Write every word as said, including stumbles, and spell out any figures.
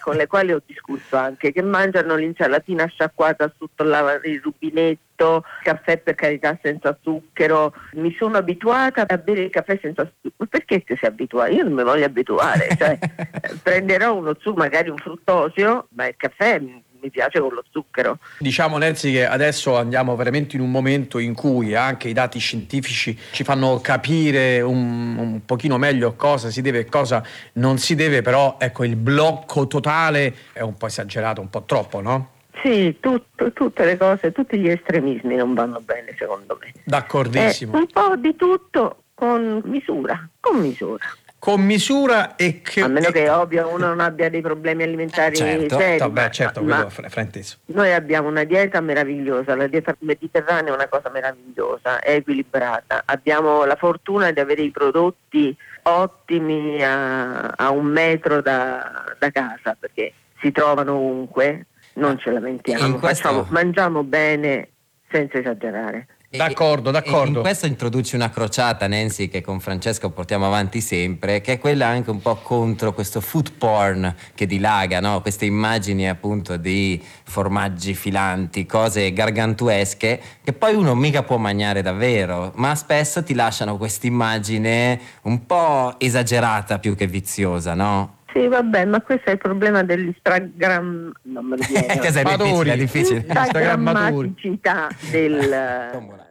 con le quali ho discusso anche, che mangiano l'insalatina sciacquata sotto la, il rubinetto, caffè per carità senza zucchero. Mi sono abituata a bere il caffè senza zucchero. Perché ti sei abituata? Io non mi voglio abituare, cioè, prenderò uno zucchero, magari un fruttosio, ma il caffè mi piace con lo zucchero. Diciamo, Nancy, che adesso andiamo veramente in un momento in cui anche i dati scientifici ci fanno capire un, un pochino meglio cosa si deve e cosa non si deve, però ecco, il blocco totale è un po' esagerato, un po' troppo, no? Sì, tutto, tutte le cose, tutti gli estremismi non vanno bene secondo me. D'accordissimo. Eh, un po' di tutto con misura, con misura. Con misura e che... A meno e... che ovvio uno non abbia dei problemi alimentari certo, seri. vabbè, ma, certo, ma quello fra- frainteso. noi abbiamo una dieta meravigliosa, la dieta mediterranea è una cosa meravigliosa, è equilibrata. Abbiamo la fortuna di avere i prodotti ottimi a, a un metro da, da casa, perché si trovano ovunque, non ce lamentiamo, questo... facciamo, mangiamo bene senza esagerare. D'accordo, d'accordo. E in questo introduci una crociata, Nancy, che con Francesco portiamo avanti sempre, che è quella anche un po' contro questo food porn che dilaga, no? Queste immagini appunto di formaggi filanti, cose gargantuesche che poi uno mica può mangiare davvero, ma spesso ti lasciano quest'immagine un po' esagerata più che viziosa, no? Sì, vabbè, ma questo è il problema dell'Instagram, non me lo viene. Che è difficile, è difficile. Instagrammaticità del